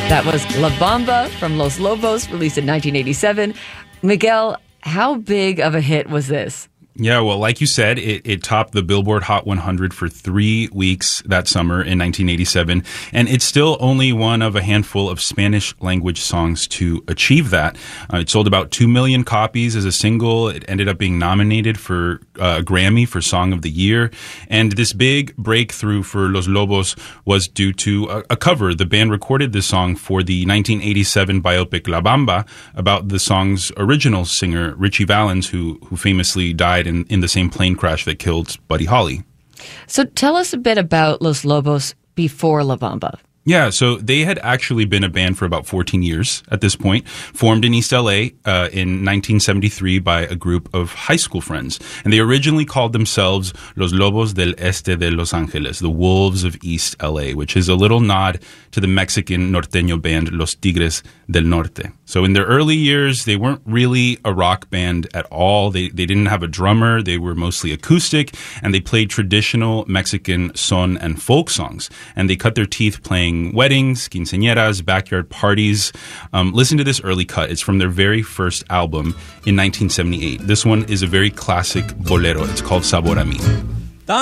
That was La Bamba from Los Lobos, released in 1987. Miguel, how big of a hit was this? Yeah, well, like you said, it topped the Billboard Hot 100 for 3 weeks that summer in 1987, and it's still only one of a handful of Spanish-language songs to achieve that. It sold about 2 million copies as a single. It ended up being nominated for a Grammy for Song of the Year, and this big breakthrough for Los Lobos was due to a cover. The band recorded this song for the 1987 biopic La Bamba about the song's original singer, Richie Valens, who famously died in the same plane crash that killed Buddy Holly. So tell us a bit about Los Lobos before La Bamba. Yeah, so they had actually been a band for about 14 years at this point, formed in East LA in 1973 by a group of high school friends. And they originally called themselves Los Lobos del Este de Los Angeles, the Wolves of East LA, which is a little nod to the Mexican norteño band Los Tigres del Norte. So in their early years, they weren't really a rock band at all. They didn't have a drummer. They were mostly acoustic, and they played traditional Mexican son and folk songs. And they cut their teeth playing weddings, quinceañeras, backyard parties. Listen to this early cut. It's from their very first album in 1978. This one is a very classic bolero. It's called Sabor a Mí.